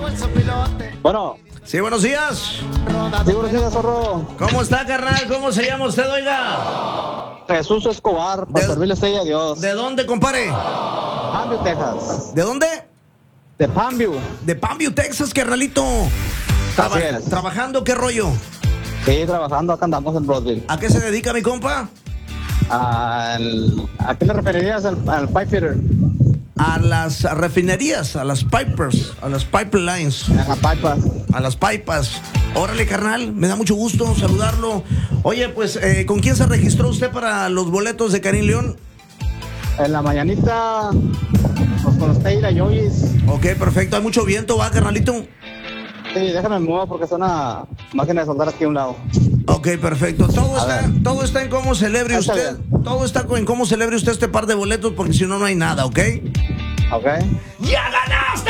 Bueno. Sí, buenos días. Sí, buenos días, zorro. ¿Cómo está, carnal? ¿Cómo se llama usted, oiga? Jesús Escobar, para servirle a Dios. ¿De dónde, compadre? Palmview, Texas. ¿De dónde? De Palmview. De Palmview, Texas, carnalito. ¿Trabajando qué rollo? Sí, trabajando, acá andamos en Broadville. ¿A qué se dedica mi compa? ¿A qué le referirías al pipe fitter? A las refinerías, a las pipers, a las pipelines. A las pipas. A las pipas. Órale, carnal, me da mucho gusto saludarlo. Oye, pues, ¿con quién se registró usted para los boletos de Karim León? En la mañanita, pues con usted y la Yoyis. Ok, perfecto. ¿Hay mucho viento, va, carnalito? Sí, déjame mover porque es una máquina de soldar aquí a un lado. Ok, perfecto. Todo está en cómo celebre Está usted. bien. Todo está en cómo celebre usted este par de boletos, porque si no, no hay nada, ¿ok? Ok. ¡Ya ganaste!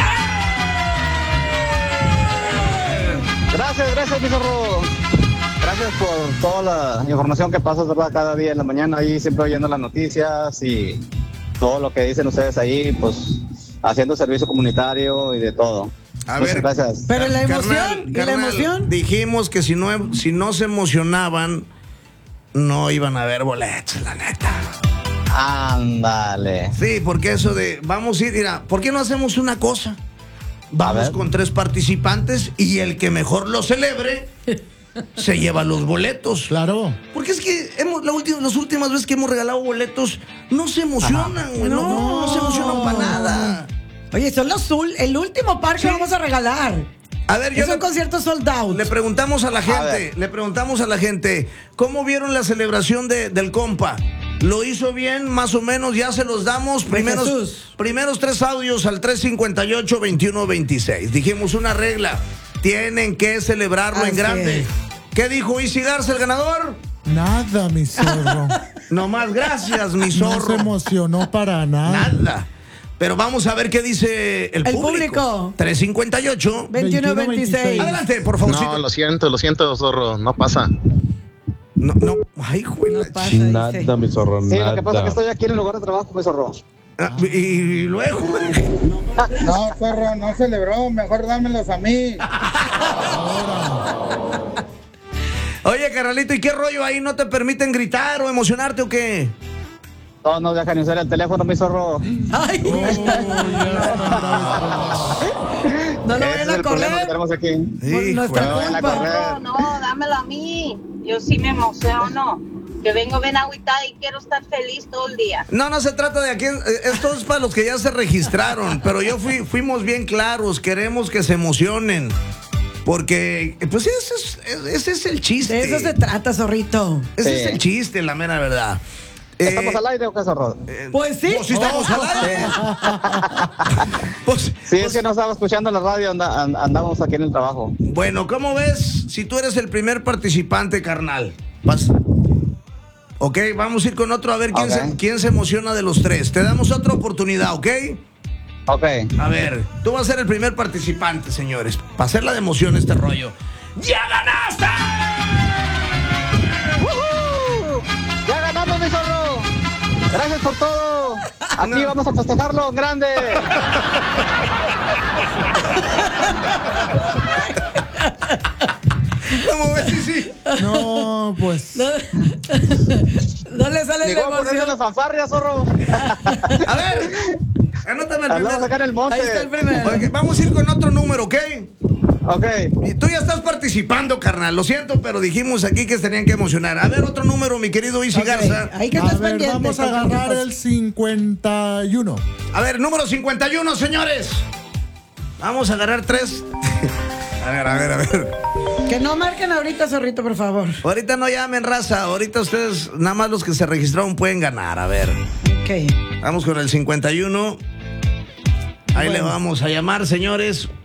Gracias, mi zorro. Gracias por toda la información que pasas, ¿verdad? Cada día en la mañana, ahí siempre oyendo las noticias y todo lo que dicen ustedes ahí, pues haciendo servicio comunitario y de todo. Muchas gracias. Pero la emoción, Carnal, ¿y la emoción? dijimos que si no se emocionaban, no iban a haber boletos, la neta. Ándale. Sí, porque eso de, vamos a ir, mira, ¿por qué no hacemos una cosa? Vamos con 3 participantes y el que mejor lo celebre se lleva los boletos. Claro. Porque es que las últimas veces que hemos regalado boletos no se emocionan, güey. No se emocionan para nada. Oye, son el último par que vamos a regalar. A ver, es un concierto sold out. Le preguntamos a la gente, ¿cómo vieron la celebración del compa? ¿Lo hizo bien? Más o menos, ya se los damos. Primeros 3 audios al 358-2126. Dijimos una regla, tienen que celebrarlo en grande. ¿Qué dijo Easy Garza, el ganador? Nada, mi zorro. No más, gracias, mi zorro. No se emocionó para nada. Nada. Pero vamos a ver qué dice el público. 358-2126. Adelante, por favor. No, lo siento, zorro, no pasa. No, ay, güey. No pasa, nada, mi zorro, sí, nada. lo que pasa es que estoy aquí en el lugar de trabajo, mi zorro. Y luego, no, zorro, no celebró, mejor dámelos a mí. Oye, carnalito, ¿y qué rollo ahí? ¿No te permiten gritar o emocionarte o qué? No, no dejan ni usar el teléfono, mi zorro. Ay, no lo vayan a correr. Tenemos aquí. Por nuestra culpa. No, dámelo a mí. Yo sí me emociono. Que vengo bien agüitada y quiero estar feliz todo el día. No se trata de aquí. Esto es para los que ya se registraron. Pero fuimos bien claros. Queremos que se emocionen. Porque, pues, ese es el chiste. De eso se trata, zorrito. Ese es el chiste, la mera verdad. ¿Estamos al aire o qué, zorro? Pues sí. Pues sí estamos al aire. Sí, es que no estaba escuchando la radio, andamos aquí en el trabajo. Bueno, ¿cómo ves si tú eres el primer participante, carnal? Vas. Ok, vamos a ir con otro a ver quién se emociona de los 3. Te damos otra oportunidad, ¿ok? Ok. A ver, tú vas a ser el primer participante, señores. Para hacerla de emoción este rollo. ¡Ya ganaste! ¡Ya ganamos, mi zorro! Gracias por todo. Aquí vamos a festejarlo en grande. ¿Cómo ves, sí? No, pues. No le sale la emoción. Las fanfarrias, zorro. A ver, anótame el Vamos a sacar el monte. Ahí está el primero. Okay, vamos a ir con otro número, ¿ok? Ok. Y tú ya estás participando, carnal. Lo siento, pero dijimos aquí que se tenían que emocionar. A ver, otro número, mi querido Easy Garza. Ahí que A estás ver, pendiente. vamos a agarrar el 51. A ver, número 51, señores. Vamos a agarrar 3. A ver. Que no marquen ahorita, zorrito, por favor. Ahorita no llamen, raza. Ahorita ustedes, nada más los que se registraron pueden ganar. A ver. Ok. Vamos con el 51. Ahí le vamos a llamar, señores.